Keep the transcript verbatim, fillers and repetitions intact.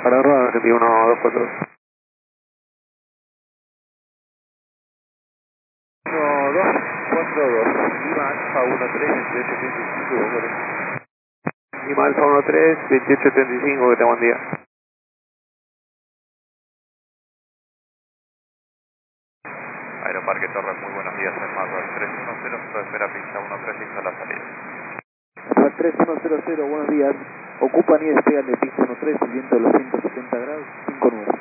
Para Arroba Argentina uno dos cuatro dos. uno dos cuatro dos. Lima Alfa uno tres veintiocho setenta y cinco. Lima Alfa uno tres veintiocho setenta y cinco, que te buen día. Aeroparque Torres, muy buenos días, Hermano tres uno cero, espera pista uno tres, lista la salida. tres uno cero cero, buenos días. Ocupan y despegan de pista uno tres, el viento de los ciento setenta grados, cinco nueve.